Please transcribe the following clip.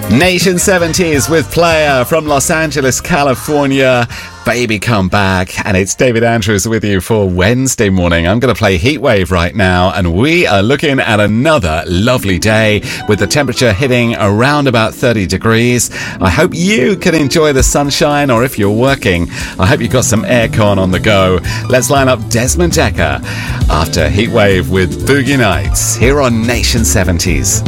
Nation 70s with Player from Los Angeles, California. Baby, come back. And it's David Andrews with you for Wednesday morning. I'm going to play Heatwave right now, and we are looking at another lovely day with the temperature hitting around about 30 degrees. I hope you can enjoy the sunshine, or if you're working, I hope you've got some aircon on the go. Let's line up Desmond Dekker after Heatwave with Boogie Nights here on Nation 70s.